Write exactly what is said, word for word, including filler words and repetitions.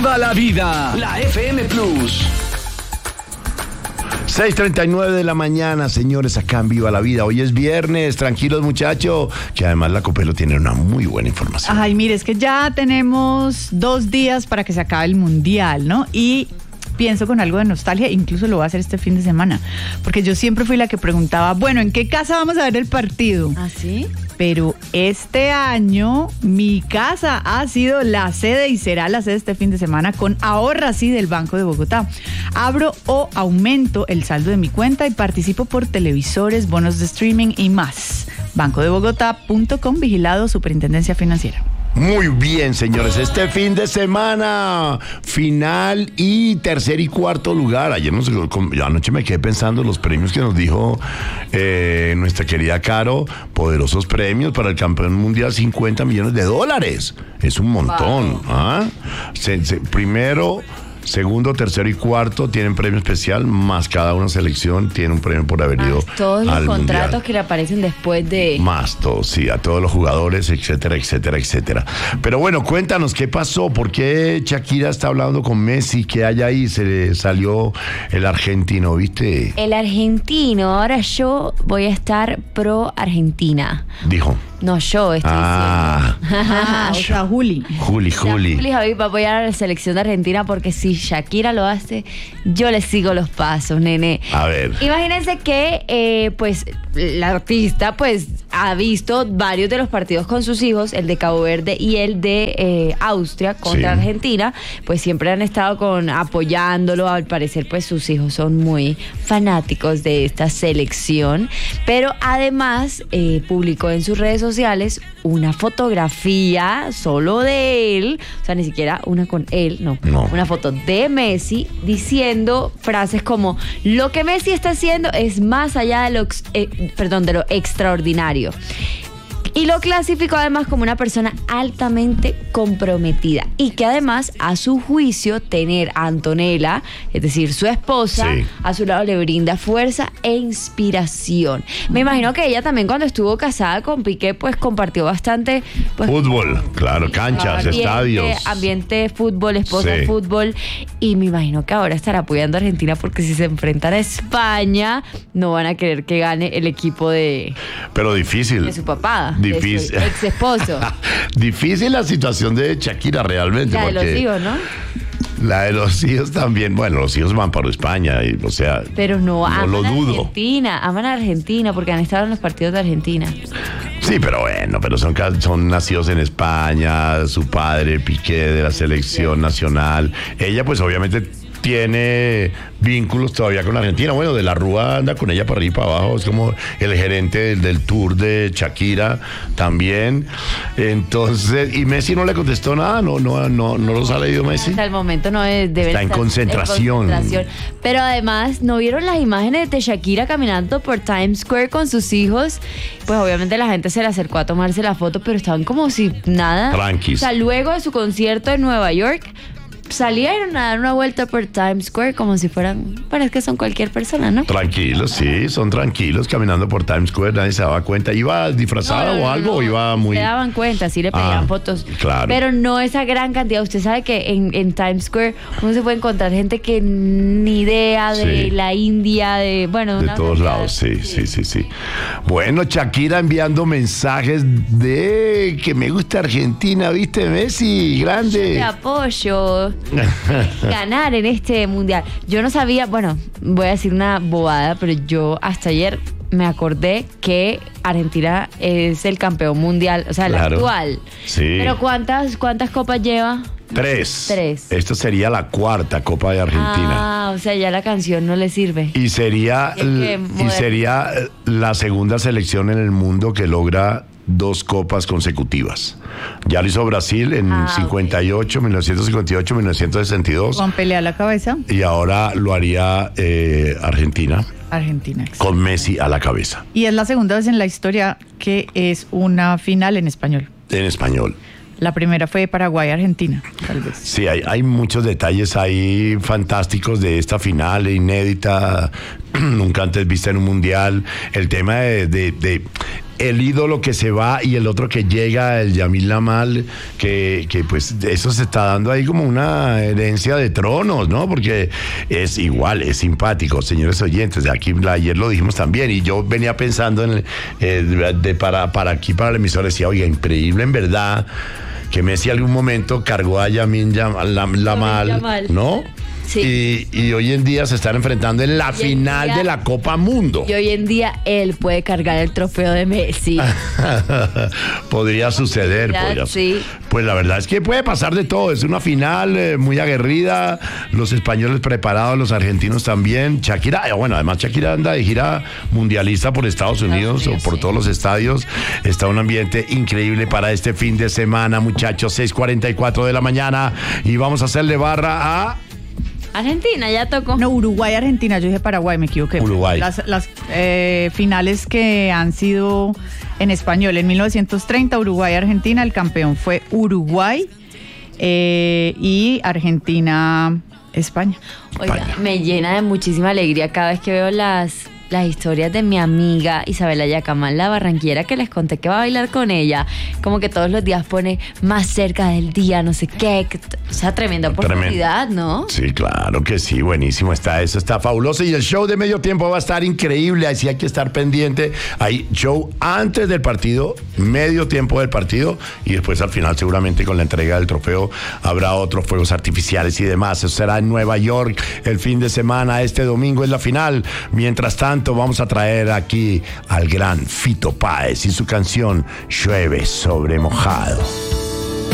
Viva la vida, la F M Plus. seis treinta y nueve de la mañana, señores, acá en Viva la Vida. Hoy es viernes, tranquilos muchachos, que además la Copelo tiene una muy buena información. Ay, mire, es que ya tenemos dos días para que se acabe el Mundial, ¿no? Y pienso con algo de nostalgia, incluso lo voy a hacer este fin de semana, porque yo siempre fui la que preguntaba, bueno, ¿en qué casa vamos a ver el partido? ¿Ah, sí? Pero este año mi casa ha sido la sede y será la sede este fin de semana con Ahorra Sí del Banco de Bogotá. Abro o aumento el saldo de mi cuenta y participo por televisores, bonos de streaming y más. banco de bogotá punto com, vigilado Superintendencia Financiera. Muy bien, señores, este fin de semana, final y tercer y cuarto lugar. Ayer nos, anoche me quedé pensando los premios que nos dijo eh, nuestra querida Caro, poderosos premios para el campeón mundial, cincuenta millones de dólares. Es un montón. Wow. ¿Ah? Se, se, primero... Segundo, tercero y cuarto tienen premio especial, más cada una selección tiene un premio por haber ido más todos los al contratos mundial. Que le aparecen después de... Más todos, sí, a todos los jugadores, etcétera, etcétera, etcétera. Pero bueno, cuéntanos, ¿qué pasó? ¿Por qué Shakira está hablando con Messi? ¿Qué hay ahí? Se le salió el argentino, ¿viste? El argentino, ahora yo voy a estar pro Argentina. Dijo. No, yo estoy ah, diciendo. Ah, o sea, Juli. Juli, Juli. Juli Javi va a apoyar a la selección de Argentina porque si Shakira lo hace, yo le sigo los pasos, nene. A ver. Imagínense que, eh, pues, la artista, pues, ha visto varios de los partidos con sus hijos, el de Cabo Verde y el de eh, Austria contra sí. Argentina, pues siempre han estado con apoyándolo. Al parecer, pues, sus hijos son muy fanáticos de esta selección. Pero además, eh, publicó en sus redes sociales una fotografía solo de él, o sea, ni siquiera una con él, no, no. Una foto de Messi diciendo frases como: lo que Messi está haciendo es más allá de lo, eh, perdón, de lo extraordinario. Y lo clasificó además como una persona altamente comprometida y que además, a su juicio, tener a Antonella, es decir, su esposa, sí. a su lado le brinda fuerza e inspiración. Me imagino que ella también, cuando estuvo casada con Piqué, pues compartió bastante... Pues, fútbol, claro, canchas, ambiente, estadios. Ambiente, fútbol, esposa, sí. fútbol. Y me imagino que ahora estará apoyando a Argentina porque si se enfrentan a España, no van a querer que gane el equipo de... Pero difícil. De su papá. Difícil. Ex esposo. Difícil la situación de Shakira realmente. La de porque los hijos, ¿no? La de los hijos también. Bueno, los hijos van para España, y, o sea. Pero no, no aman lo a dudo. Argentina, aman a Argentina porque han estado en los partidos de Argentina. Sí, pero bueno, pero son, son nacidos en España, su padre, Piqué, de la selección nacional. Ella, pues obviamente tiene vínculos todavía con Argentina. Bueno, de la Rúa anda con ella para arriba y para abajo. Es como el gerente del, del tour de Shakira también. Entonces, y Messi no le contestó nada. No, no, no, no los ha leído Messi. Hasta el momento no debe Está estar en concentración. en concentración. Pero además, ¿no vieron las imágenes de Shakira caminando por Times Square con sus hijos? Pues obviamente la gente se le acercó a tomarse la foto, pero estaban como si nada. Tranquis. O sea, luego de su concierto en Nueva York, salieron a dar una vuelta por Times Square como si fueran, parece que son cualquier persona, ¿no? Tranquilos, sí, son tranquilos caminando por Times Square, nadie se daba cuenta. ¿Iba disfrazada no, no, o algo no, o iba muy...? Se daban cuenta, sí le pedían ah, fotos. Claro. Pero no esa gran cantidad. Usted sabe que en, en Times Square uno se puede encontrar gente que ni idea de sí. la India, de... bueno, de todos lados, sí, sí, sí, sí. Bueno, Shakira enviando mensajes de que me gusta Argentina, ¿viste, Messi? Grande. Yo te apoyo. Ganar en este mundial. Yo no sabía, bueno, voy a decir una bobada, pero yo hasta ayer me acordé que Argentina es el campeón mundial, o sea, claro. el actual. Sí. Pero ¿cuántas, cuántas copas lleva? Tres. Tres. Esta sería la cuarta Copa de Argentina. Ah, o sea, ya la canción no le sirve. Y sería, l- y sería la segunda selección en el mundo que logra dos copas consecutivas. Ya lo hizo Brasil en ah, cincuenta y ocho, okay. mil novecientos cincuenta y ocho, mil novecientos sesenta y dos. Con pelea a la cabeza. Y ahora lo haría eh, Argentina. Argentina. Exacto. Con Messi a la cabeza. Y es la segunda vez en la historia que es una final en español. En español. La primera fue Paraguay-Argentina, tal vez. Sí, hay, hay muchos detalles ahí fantásticos de esta final inédita, nunca antes vista en un mundial. El tema de, de, de el ídolo que se va y el otro que llega, el Yamil Lamal, que, que pues eso se está dando ahí como una herencia de tronos, ¿no? Porque es igual, es simpático, señores oyentes. Aquí ayer lo dijimos también y yo venía pensando en el, eh, de, para, para aquí, para el emisor, decía, oiga, increíble en verdad que Messi algún momento cargó a Yamil Lamal, ¿no? Sí. Y, y hoy en día se están enfrentando en la Y final día, de la Copa Mundo. Y hoy en día él puede cargar el trofeo de Messi. Podría suceder. Ya, podría, sí. Pues la verdad es que puede pasar de todo. Es una final eh, muy aguerrida. Los españoles preparados, los argentinos también. Shakira, eh, bueno, además Shakira anda de gira mundialista por Estados Unidos, Estados Unidos o por sí. todos los estadios. Está un ambiente increíble para este fin de semana, muchachos. seis cuarenta y cuatro de la mañana. Y vamos a hacerle barra a... Argentina ya tocó. No, Uruguay, Argentina, yo dije Paraguay, me equivoqué. Uruguay. Las, las eh, finales que han sido en español, en mil novecientos treinta, Uruguay, Argentina, el campeón fue Uruguay eh, y Argentina, España. Oiga, España. me llena de muchísima alegría cada vez que veo las, las historias de mi amiga Isabela Yacamal, la barranquera que les conté que va a bailar con ella. Como que todos los días pone más cerca del día, no sé qué. Que, o sea, tremenda oportunidad, ¿no? Sí, claro que sí, buenísimo está eso, está fabuloso. Y el show de medio tiempo va a estar increíble, así hay que estar pendiente. Hay show antes del partido, medio tiempo del partido, y después al final seguramente con la entrega del trofeo habrá otros fuegos artificiales y demás. Eso será en Nueva York el fin de semana, este domingo es la final. Mientras tanto, vamos a traer aquí al gran Fito Páez y su canción Llueve sobre mojado.